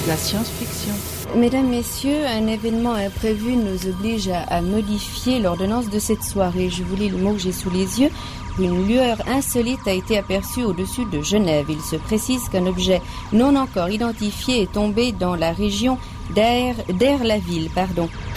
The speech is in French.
la science-fiction. Mesdames, Messieurs, un événement imprévu nous oblige à modifier l'ordonnance de cette soirée. Je vous lis le mot que j'ai sous les yeux. Une lueur insolite a été aperçue au-dessus de Genève. Il se précise qu'un objet non encore identifié est tombé dans la région d'Aire-la-Ville.